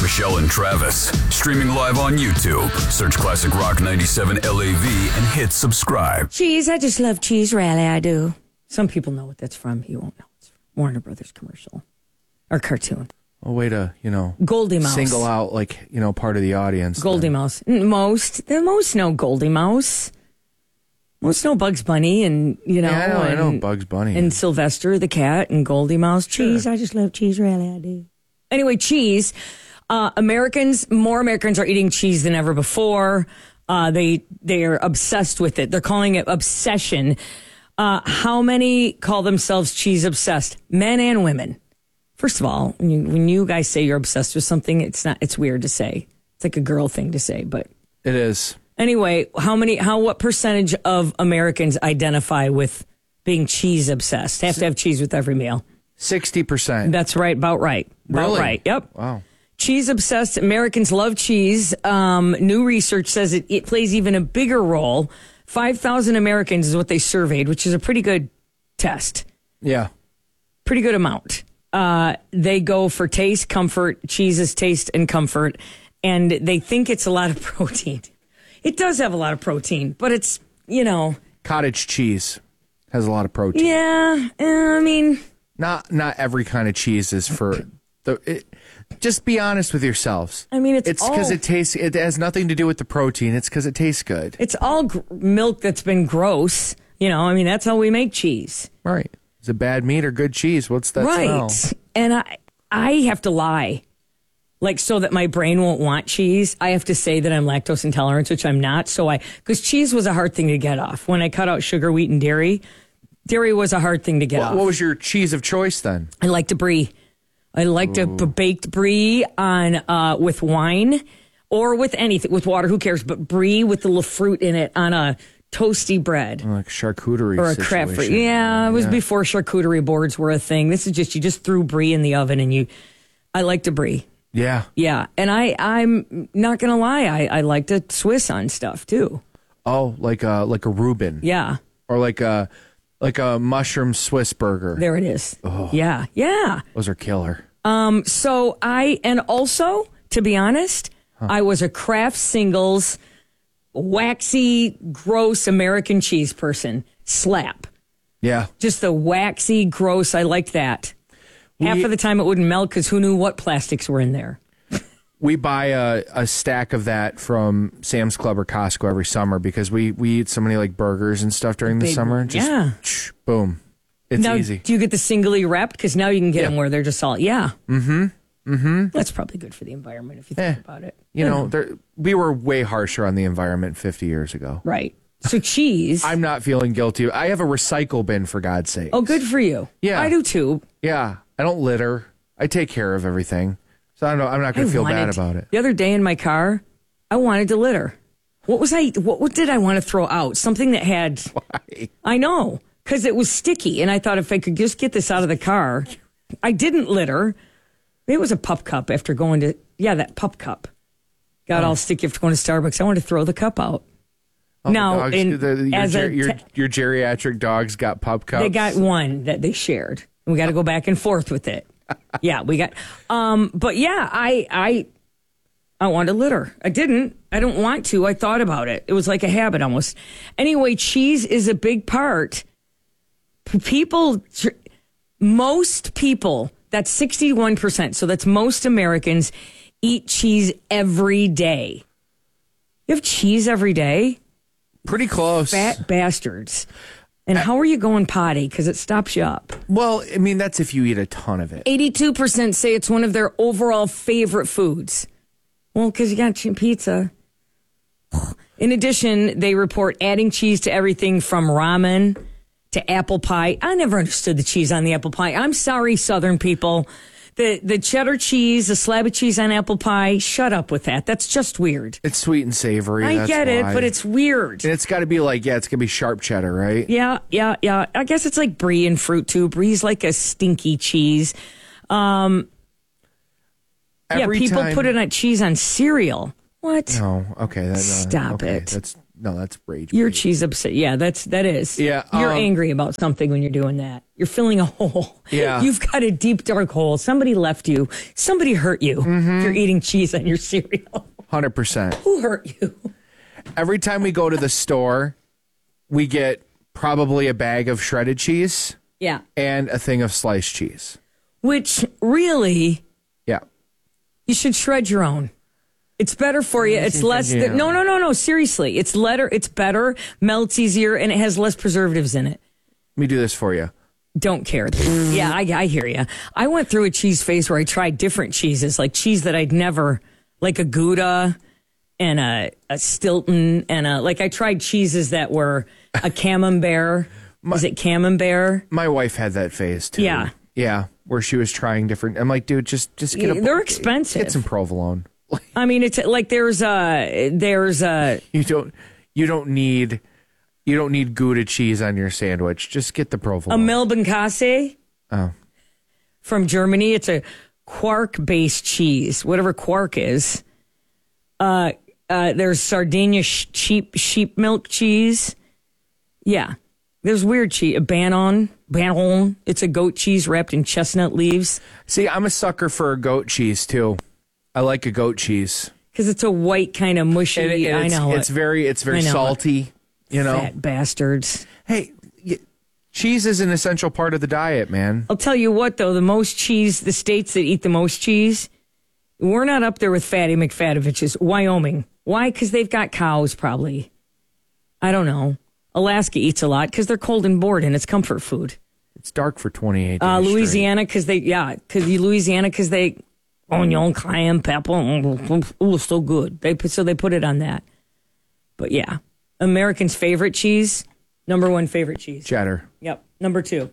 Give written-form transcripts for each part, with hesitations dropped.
Michelle and Travis. Streaming live on YouTube. Search Classic Rock 97 LAV and hit subscribe. Cheese, I just love cheese, really, I do. Some people know what that's from. You won't know. It's from Warner Brothers commercial or cartoon. A way to, Goldie Mouse. single out, part of the audience. Goldie Mouse. Most know Goldie Mouse. Most know Bugs Bunny and, Yeah, I know Bugs Bunny. And Sylvester the cat and Goldie Mouse. Cheese, Sure. I just love cheese, really, I do. Anyway, cheese. More Americans are eating cheese than ever before. They are obsessed with it. They're calling it obsession. How many call themselves cheese obsessed? Men and women. First of all, when you guys say you're obsessed with something, it's weird to say. It's like a girl thing to say, but It is. anyway, what percentage of Americans identify with being cheese obsessed? Have to have cheese with every meal. 60%. That's right, about right. About Really? right. Yep. Wow. Cheese obsessed Americans love cheese. New research says it plays even a bigger role. 5,000 Americans is what they surveyed, which is a pretty good test. Yeah. Pretty good amount. They go for taste, comfort. Cheese is taste and comfort. And they think it's a lot of protein. It does have a lot of protein, but it's, Cottage cheese has a lot of protein. Yeah, I mean... Not every kind of cheese is for... just be honest with yourselves. I mean, it's because it has nothing to do with the protein. It's because it tastes good. It's all milk that's been gross. That's how we make cheese. Right. Is it bad meat or good cheese? What's that right. smell? And I have to lie. So that my brain won't want cheese, I have to say that I'm lactose intolerant, which I'm not. Because cheese was a hard thing to get off. When I cut out sugar, wheat, and dairy was a hard thing to get off. What was your cheese of choice then? I liked a brie. I liked a baked brie on with wine or with anything, with water, who cares? But brie with the little fruit in it on a toasty bread. Like charcuterie or a situation. craft brie. Yeah, it was before charcuterie boards were a thing. This is you just threw brie in the oven and I liked a brie. Yeah. Yeah, and I'm not going to lie, I liked a Swiss on stuff too. Oh, like a Reuben. Yeah. Or like a mushroom Swiss burger. There it is. Oh. Yeah, yeah. Those are killer. And also, to be honest, I was a Kraft Singles waxy, gross American cheese person. Slap. Yeah. Just the waxy, gross, I liked that. Half of the time it wouldn't melt because who knew what plastics were in there. We buy a stack of that from Sam's Club or Costco every summer because we eat so many burgers and stuff during the summer. Just boom. It's now, easy. Do you get the singly wrapped? Because now you can get them where they're just all, That's probably good for the environment if you think about it. We were way harsher on the environment 50 years ago. Right. So cheese. I'm not feeling guilty. I have a recycle bin, for God's sake. Oh, good for you. Yeah. I do too. Yeah. I don't litter. I take care of everything. So I'm not going to feel bad about it. The other day in my car, I wanted to litter. What did I want to throw out? Something that had... Why? I know. Because it was sticky. And I thought if I could just get this out of the car. I didn't litter. It was a pup cup after going to... Yeah, that pup cup. Got all sticky after going to Starbucks. I wanted to throw the cup out. Oh, now, your geriatric dogs got pup cups? They got one that they shared. We got to go back and forth with it. Yeah, we got... but yeah, I wanted to litter. I didn't. I don't want to. I thought about it. It was like a habit almost. Anyway, cheese is a big part. Most people, that's 61%, so that's most Americans, eat cheese every day. You have cheese every day? Pretty close. Fat bastards. And how are you going potty? Because it stops you up. Well, I mean, that's if you eat a ton of it. 82% say it's one of their overall favorite foods. Well, because you got pizza. In addition, they report adding cheese to everything from ramen to apple pie. I never understood the cheese on the apple pie. I'm sorry, Southern people. The cheddar cheese, the slab of cheese on apple pie, shut up with that. That's just weird. It's sweet and savory. I get it, but it's weird. And it's got to be it's going to be sharp cheddar, right? Yeah. I guess it's like brie and fruit, too. Brie's like a stinky cheese. People put it on cheese on cereal. What? No, okay. Stop it. That's No, that's rage. You're bait. cheese upset. Yeah, that is. Yeah, You're angry about something when you're doing that. You're filling a hole. Yeah. You've got a deep, dark hole. Somebody left you. Somebody hurt you. If you're eating cheese on your cereal. 100%. Who hurt you? Every time we go to the store, we get probably a bag of shredded cheese. Yeah. And a thing of sliced cheese. Which really, Yeah. you should shred your own. It's better for you. It's less. No. Seriously, it's better, melts easier, and it has less preservatives in it. Let me do this for you. Don't care. Yeah, I hear you. I went through a cheese phase where I tried different cheeses, like cheese that I'd never, like a Gouda and a Stilton, and I tried cheeses that were a Camembert. Is it Camembert? My wife had that phase too. Yeah. Yeah, where she was trying different. I'm like, dude, just get They're expensive. Get some provolone. I mean, it's like there's a You don't need Gouda cheese on your sandwich. Just get the provolone. A Melbourne Casse. Oh. From Germany. It's a quark-based cheese, whatever quark is. There's Sardinia sheep milk cheese. Yeah. There's weird cheese. Banon. It's a goat cheese wrapped in chestnut leaves. See, I'm a sucker for a goat cheese, too. I like a goat cheese. Because it's a white kind of mushy. I know. It's very salty, you know. Fat bastards. Hey, cheese is an essential part of the diet, man. I'll tell you what, though, the states that eat the most cheese, we're not up there with Fatty McFatovich's. Wyoming. Why? Because they've got cows, probably. I don't know. Alaska eats a lot because they're cold and bored and it's comfort food. It's dark for 28 days. Louisiana, because they onion, cayenne pepper. Ooh, so good. They put it on that. But yeah, Americans' favorite cheese, number one favorite cheese. Cheddar. Yep. Number two.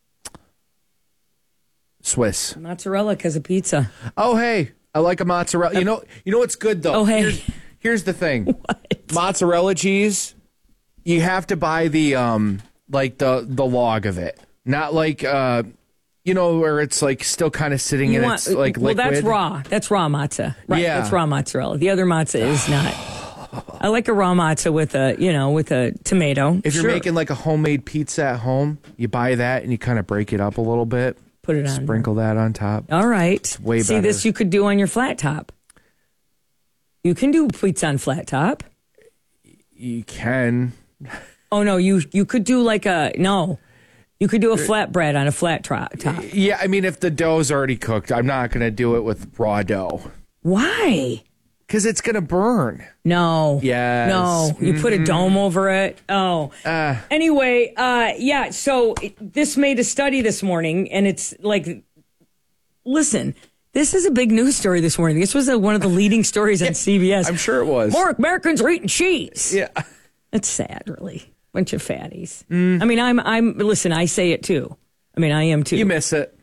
Swiss. Mozzarella because of pizza. Oh, hey, I like a mozzarella. You know what's good though? Oh, hey. Here's the thing. What? Mozzarella cheese, you have to buy the the log of it. Not like where it's like still kind of sitting its like liquid. Well, that's raw. That's raw matzah. Right. Yeah. That's raw mozzarella. The other matzah is not. I like a raw matzah with a tomato. If you're making like a homemade pizza at home, you buy that and you kind of break it up a little bit. Put it on. Sprinkle that on top. All right. It's way See, better. this you could do on your flat top. You can do pizza on flat top. You can. Oh no, you could do you could do a flatbread on a flat top. Yeah, I mean, if the dough's already cooked, I'm not going to do it with raw dough. Why? Because it's going to burn. No. Yes. No. You put a dome over it. Oh. Anyway, yeah, so this made a study this morning, and it's like, listen, this is a big news story this morning. This was one of the leading stories on CBS. I'm sure it was. More Americans are eating cheese. Yeah. It's sad, really. Bunch of fatties. I mean, listen, I say it too. I mean, I am too. You miss it.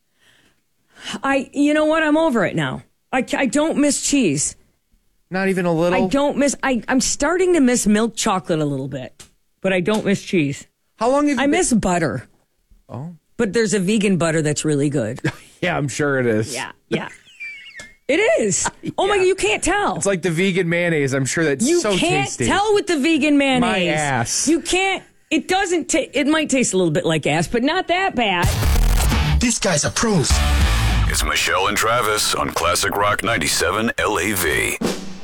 You know what? I'm over it now. I don't miss cheese. Not even a little? I don't miss, I'm starting to miss milk chocolate a little bit, but I don't miss cheese. How long have you miss butter. Oh. But there's a vegan butter that's really good. Yeah, I'm sure it is. Yeah. It is. Oh my God, you can't tell. It's like the vegan mayonnaise. I'm sure that's so tasty. You can't tell with the vegan mayonnaise. My ass. You can't. It doesn't. It might taste a little bit like ass, but not that bad. This guy's a pro. It's Michelle and Travis on Classic Rock 97 LAV.